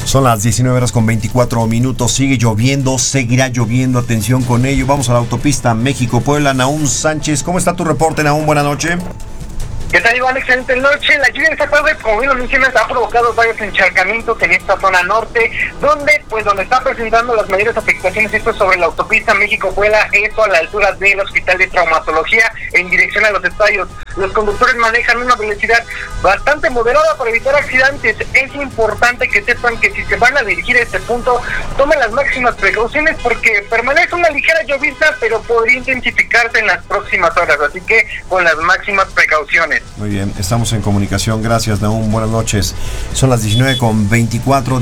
Son las 19:24. Sigue lloviendo, seguirá lloviendo. Atención con ello. Vamos a la autopista México-Puebla. Nahum Sánchez, ¿cómo está tu reporte, Nahum? Buenas noches. ¿Qué tal, Iván? Excelente noche. La lluvia esta tarde, como bien lo mencionas, ha provocado varios encharcamientos en esta zona norte, donde está presentando las mayores afectaciones. Esto es sobre la autopista México-Puebla, esto a la altura del Hospital de Traumatología, en dirección a los estadios. Los conductores manejan una velocidad bastante moderada para evitar accidentes. Es importante que sepan que si se van a dirigir a este punto, tomen las máximas precauciones, porque permanece una ligera llovizna, pero podría intensificarse en las próximas horas, así que con las máximas precauciones. Muy bien, estamos en comunicación. Gracias, Nahum. Buenas noches. Son las 19:24,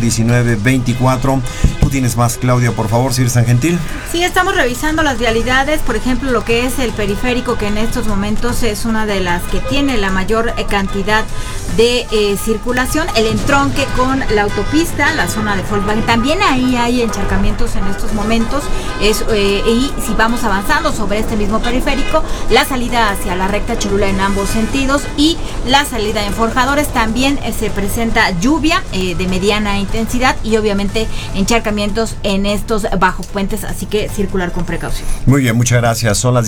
19:24. ¿Tú tienes más, Claudia, por favor, si eres tan gentil? Sí, estamos revisando las vialidades, por ejemplo, lo que es el periférico, que en estos momentos es una de las que tiene la mayor cantidad de circulación, el entronque con la autopista, la zona de Volkswagen, también ahí hay encharcamientos en estos momentos, y si vamos avanzando sobre este mismo periférico, la salida hacia la recta Cholula en ambos sentidos y la salida en Forjadores también se presenta lluvia de mediana intensidad y obviamente encharcamientos en estos bajos puentes, así que circular con precaución. Muy bien, muchas gracias. Son las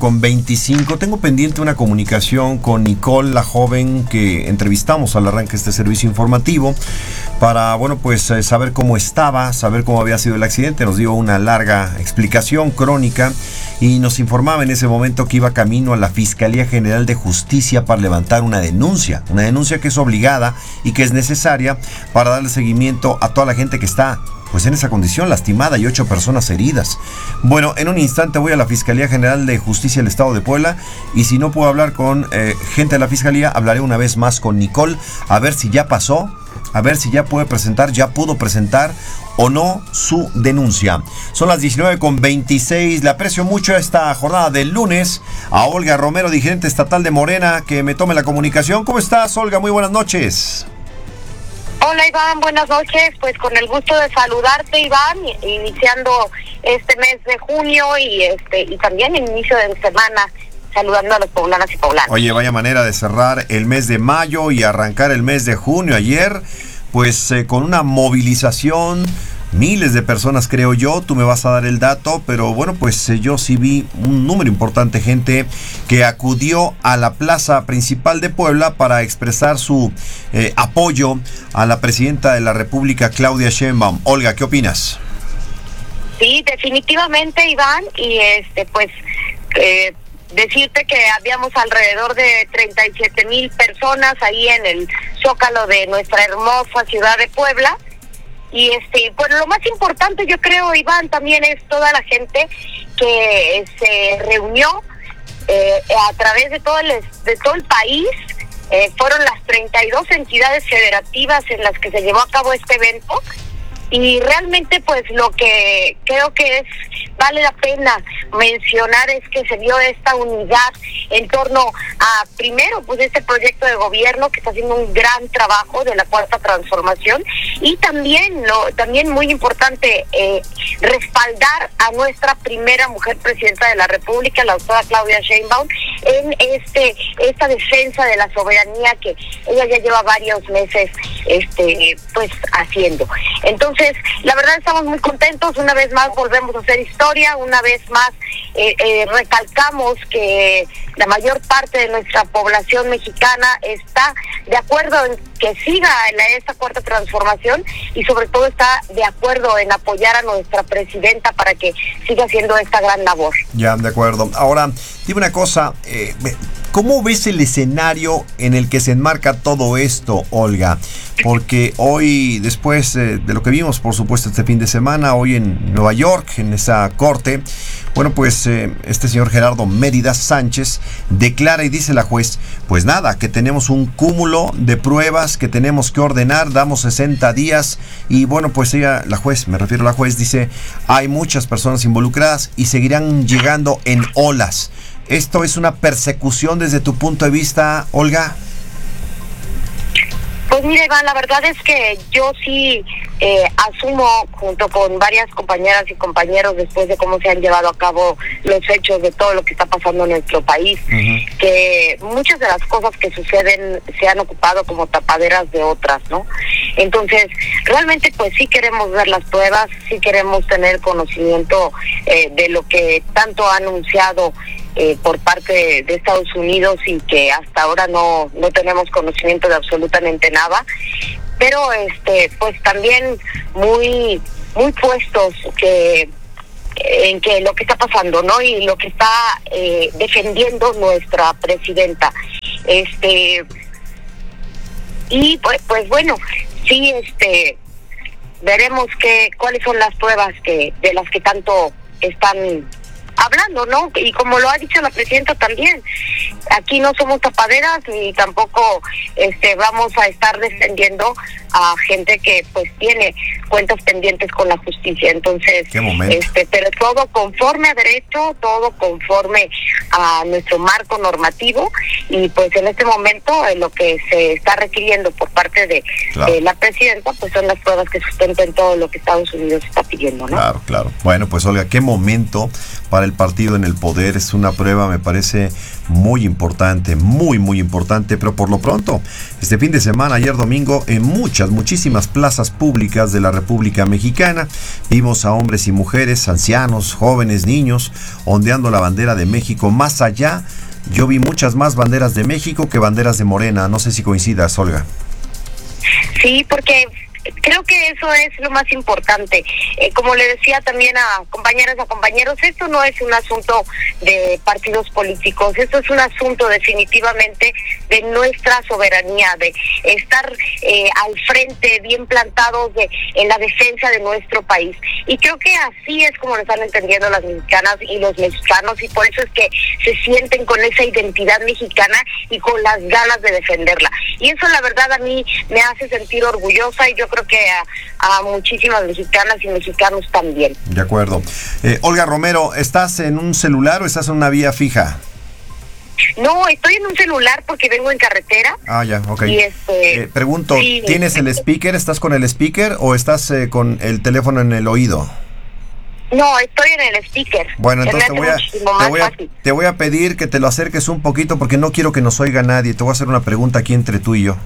19:25. Tengo pendiente una comunicación con Nicole, la joven que entrevistamos al arranque de este servicio informativo, para, saber cómo estaba, saber cómo había sido el accidente. Nos dio una larga explicación crónica y nos informaba en ese momento que iba camino a la Fiscalía General de Justicia para levantar una denuncia que es obligada y que es necesaria para darle seguimiento a toda la gente que está en esa condición lastimada y 8 personas heridas. Bueno, en un instante voy a la Fiscalía General de Justicia del Estado de Puebla y si no puedo hablar con gente de la Fiscalía, hablaré una vez más con Nicole a ver si ya pasó, a ver si ya pudo presentar o no su denuncia. Son las 19:26. Le aprecio mucho esta jornada del lunes a Olga Romero, dirigente estatal de Morena, que me tome la comunicación. ¿Cómo estás, Olga? Muy buenas noches. Hola, Iván, buenas noches. Pues con el gusto de saludarte, Iván, iniciando este mes de junio y también el inicio de semana, saludando a los poblanas y poblanos. Oye, vaya manera de cerrar el mes de mayo y arrancar el mes de junio. Ayer, con una movilización, miles de personas, creo yo. Tú me vas a dar el dato, pero yo sí vi un número importante de gente que acudió a la plaza principal de Puebla para expresar su apoyo a la presidenta de la República, Claudia Sheinbaum. Olga, ¿qué opinas? Sí, definitivamente, Iván, y decirte que habíamos alrededor de 37,000 personas ahí en el Zócalo de nuestra hermosa ciudad de Puebla. Y lo más importante, yo creo, Iván, también es toda la gente que se reunió a través de todo el país. Fueron las 32 entidades federativas en las que se llevó a cabo este evento. Y realmente, lo que creo que vale la pena mencionar es que se dio esta unidad en torno a, primero, este proyecto de gobierno que está haciendo un gran trabajo de la Cuarta Transformación, y también muy importante, respaldar a nuestra primera mujer presidenta de la República, la doctora Claudia Sheinbaum, en esta defensa de la soberanía que ella ya lleva varios meses haciendo. Entonces, la verdad, estamos muy contentos. Una vez más volvemos a hacer historia, una vez más recalcamos que la mayor parte de nuestra población mexicana está de acuerdo en que siga esta Cuarta Transformación, y sobre todo está de acuerdo en apoyar a nuestra presidenta para que siga haciendo esta gran labor. Ya, de acuerdo. Ahora, dime una cosa, ¿cómo ves el escenario en el que se enmarca todo esto, Olga? Porque hoy, después de lo que vimos, por supuesto, este fin de semana, hoy en Nueva York, en esa corte, este señor Gerardo Mérida Sánchez declara y dice la juez, que tenemos un cúmulo de pruebas que tenemos que ordenar, damos 60 días y la juez dice, hay muchas personas involucradas y seguirán llegando en olas. ¿Esto es una persecución desde tu punto de vista, Olga? Pues mira, Iván, la verdad es que yo sí asumo junto con varias compañeras y compañeros, después de cómo se han llevado a cabo los hechos de todo lo que está pasando en nuestro país, que muchas de las cosas que suceden se han ocupado como tapaderas de otras, ¿no? Entonces, realmente pues sí queremos ver las pruebas, sí queremos tener conocimiento de lo que tanto ha anunciado por parte de Estados Unidos y que hasta ahora no tenemos conocimiento de absolutamente nada, pero pues también muy puestos en que lo que está pasando, ¿no? Y lo que está defendiendo nuestra presidenta. Y pues bueno, sí, veremos cuáles son las pruebas de las que tanto están hablando, ¿no? Y como lo ha dicho la presidenta también, aquí no somos tapaderas ni tampoco vamos a estar defendiendo a gente que pues tiene cuentas pendientes con la justicia. Entonces, pero todo conforme a derecho, todo conforme a nuestro marco normativo, y pues en este momento lo que se está requiriendo por parte de la presidenta pues son las pruebas que sustenten todo lo que Estados Unidos está pidiendo, ¿no? Claro. Bueno, pues Olga, qué momento para el partido en el poder. Es una prueba, me parece, muy importante, muy importante, pero por lo pronto, este fin de semana, ayer domingo, en muchísimas plazas públicas de la República Mexicana, vimos a hombres y mujeres, ancianos, jóvenes, niños, ondeando la bandera de México. Más allá, yo vi muchas más banderas de México que banderas de Morena. No sé si coincidas, Olga. Sí, porque creo que eso es lo más importante. Como le decía también a compañeras, a compañeros, esto no es un asunto de partidos políticos, esto es un asunto definitivamente de nuestra soberanía, de estar al frente, bien plantados en la defensa de nuestro país. Y creo que así es como lo están entendiendo las mexicanas y los mexicanos, y por eso es que se sienten con esa identidad mexicana y con las ganas de defenderla. Y eso, la verdad, a mí me hace sentir orgullosa, y yo creo que a muchísimas mexicanas y mexicanos también. De acuerdo. Olga Romero, ¿estás en un celular o estás en una vía fija? No, estoy en un celular porque vengo en carretera. Ya, ok. Y pregunto, sí, ¿tienes el speaker? ¿Estás con el speaker o estás con el teléfono en el oído? No, estoy en el speaker. Bueno, entonces te voy a pedir que te lo acerques un poquito porque no quiero que nos oiga nadie. Te voy a hacer una pregunta aquí entre tú y yo.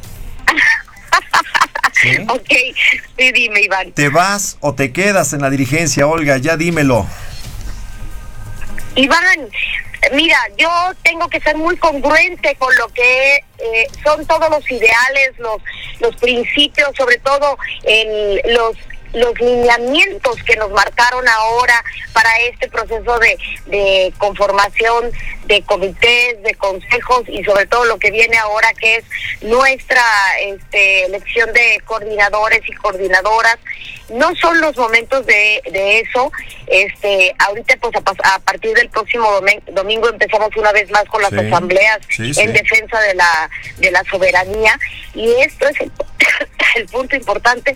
¿Sí? Ok, sí, dime, Iván. ¿Te vas o te quedas en la dirigencia, Olga? Ya dímelo. Iván, mira, yo tengo que ser muy congruente con lo que son todos los ideales, los principios, sobre todo los lineamientos que nos marcaron ahora para este proceso de conformación de comités, de consejos, y sobre todo lo que viene ahora, que es nuestra elección de coordinadores y coordinadoras. No son los momentos de eso. Ahorita pues a partir del próximo domingo empezamos una vez más con las asambleas en defensa de la soberanía, y esto es el punto importante.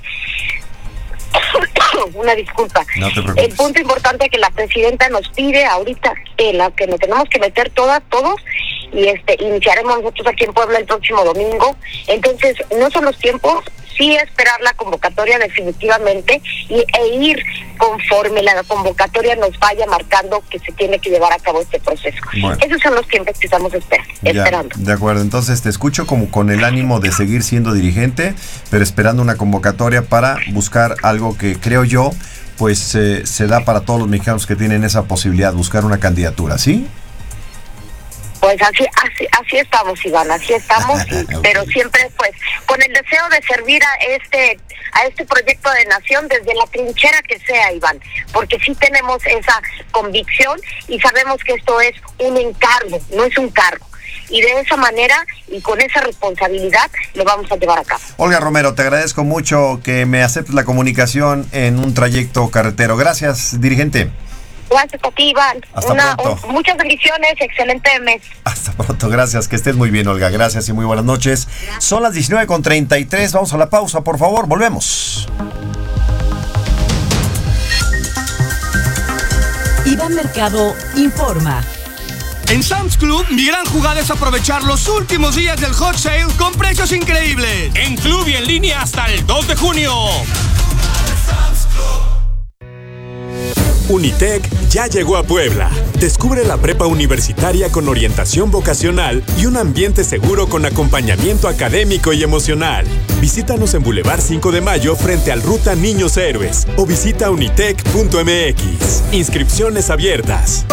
Una disculpa. No te preocupes. El punto importante que la presidenta nos pide ahorita, en la que nos tenemos que meter todos, y iniciaremos nosotros aquí en Puebla el próximo domingo. Entonces, no son los tiempos, sí esperar la convocatoria definitivamente e ir conforme la convocatoria nos vaya marcando que se tiene que llevar a cabo este proceso. Bueno, esos son los tiempos que estamos esperando. De acuerdo, entonces te escucho como con el ánimo de seguir siendo dirigente, pero esperando una convocatoria para buscar algo que creo yo pues se da para todos los mexicanos que tienen esa posibilidad, buscar una candidatura, ¿sí? Pues así estamos, Iván, así estamos, okay. Pero siempre pues con el deseo de servir a este proyecto de nación desde la trinchera que sea, Iván, porque sí tenemos esa convicción y sabemos que esto es un encargo, no es un cargo. Y de esa manera y con esa responsabilidad lo vamos a llevar a cabo. Olga Romero, te agradezco mucho que me aceptes la comunicación en un trayecto carretero. Gracias, dirigente. Gracias a ti, Iván. Hasta pronto. Muchas bendiciones, excelente mes. Hasta pronto, gracias, que estés muy bien, Olga. Gracias y muy buenas noches. Gracias. Son las 19:33, vamos a la pausa, por favor, volvemos. Iván Mercado informa. En Sam's Club, mi gran jugada es aprovechar los últimos días del hot sale con precios increíbles. En club y en línea hasta el 2 de junio. Unitec ya llegó a Puebla. Descubre la prepa universitaria con orientación vocacional y un ambiente seguro con acompañamiento académico y emocional. Visítanos en Boulevard 5 de Mayo frente al Ruta Niños Héroes o visita unitec.mx. Inscripciones abiertas.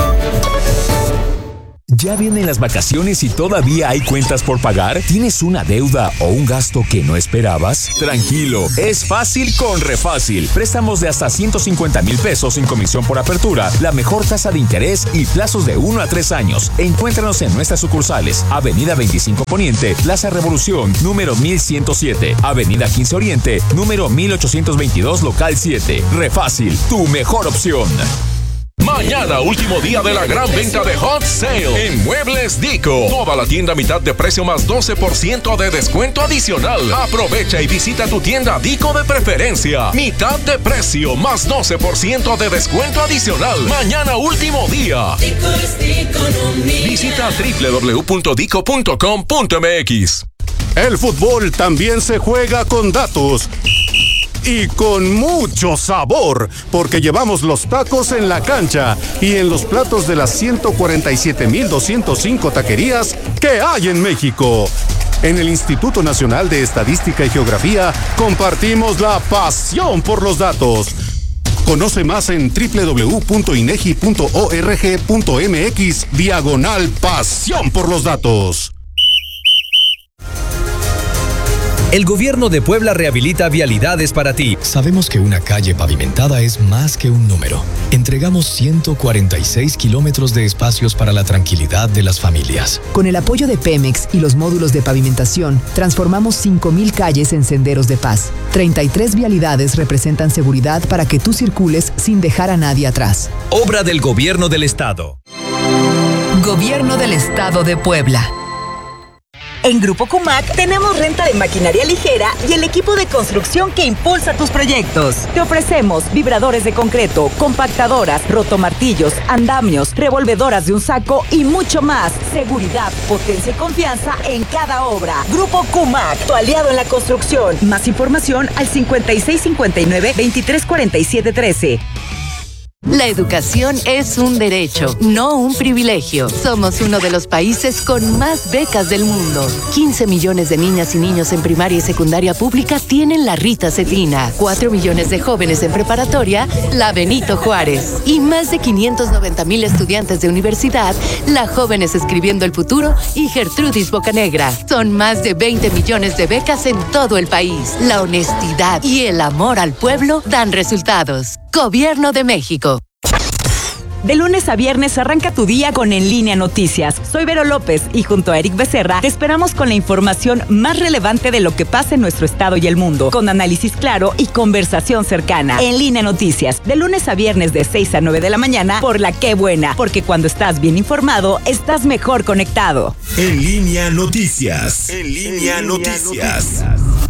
¿Ya vienen las vacaciones y todavía hay cuentas por pagar? ¿Tienes una deuda o un gasto que no esperabas? Tranquilo, es fácil con Refácil. Préstamos de hasta 150,000 pesos sin comisión por apertura, la mejor tasa de interés y plazos de 1 a 3 años. Encuéntranos en nuestras sucursales: Avenida 25 Poniente, Plaza Revolución, número 1107, Avenida 15 Oriente, número 1822, local 7. Refácil, tu mejor opción. Mañana, último día de la gran venta de Hot Sale en Muebles Dico. Toda la tienda a mitad de precio más 12% de descuento adicional. Aprovecha y visita tu tienda Dico de preferencia. Mitad de precio más 12% de descuento adicional. Mañana, último día. Visita www.dico.com.mx. El fútbol también se juega con datos. Y con mucho sabor, porque llevamos los tacos en la cancha y en los platos de las 147,205 taquerías que hay en México. En el Instituto Nacional de Estadística y Geografía compartimos la pasión por los datos. Conoce más en www.inegi.org.mx/pasión por los datos. El gobierno de Puebla rehabilita vialidades para ti. Sabemos que una calle pavimentada es más que un número. Entregamos 146 kilómetros de espacios para la tranquilidad de las familias. Con el apoyo de Pemex y los módulos de pavimentación, transformamos 5,000 calles en senderos de paz. 33 vialidades representan seguridad para que tú circules sin dejar a nadie atrás. Obra del Gobierno del Estado. Gobierno del Estado de Puebla. En Grupo Cumac tenemos renta de maquinaria ligera y el equipo de construcción que impulsa tus proyectos. Te ofrecemos vibradores de concreto, compactadoras, rotomartillos, andamios, revolvedoras de un saco y mucho más. Seguridad, potencia y confianza en cada obra. Grupo Cumac, tu aliado en la construcción. Más información al 5659-234713. La educación es un derecho, no un privilegio. Somos uno de los países con más becas del mundo. 15 millones de niñas y niños en primaria y secundaria pública tienen la Rita Cetina. 4 millones de jóvenes en preparatoria, la Benito Juárez. Y más de 590,000 estudiantes de universidad, la Jóvenes Escribiendo el Futuro y Gertrudis Bocanegra. Son más de 20 millones de becas en todo el país. La honestidad y el amor al pueblo dan resultados. Gobierno de México. De lunes a viernes arranca tu día con En Línea Noticias. Soy Vero López y junto a Eric Becerra te esperamos con la información más relevante de lo que pasa en nuestro estado y el mundo, con análisis claro y conversación cercana. En Línea Noticias, de lunes a viernes de 6 a 9 de la mañana por La Qué Buena, porque cuando estás bien informado, estás mejor conectado. En Línea Noticias. En Línea Noticias.